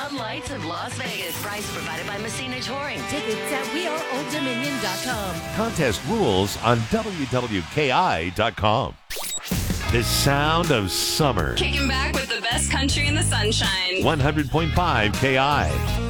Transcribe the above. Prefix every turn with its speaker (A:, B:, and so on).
A: Neon Lights of Las Vegas. Prize provided by Messina Touring.
B: Tickets at weareolddominion.com.
C: Contest rules on WWKI.com. The sound of summer.
D: Kicking back with the best country in the sunshine.
C: 100.5 KI.